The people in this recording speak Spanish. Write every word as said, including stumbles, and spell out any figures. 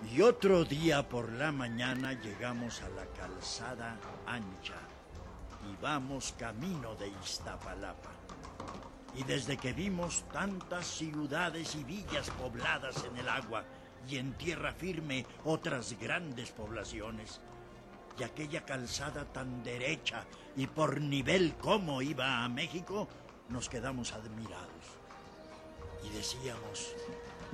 Y otro día por la mañana llegamos a la calzada ancha y vamos camino de Iztapalapa. Y desde que vimos tantas ciudades y villas pobladas en el agua y en tierra firme otras grandes poblaciones, y aquella calzada tan derecha y por nivel como iba a México, nos quedamos admirados. Y decíamos,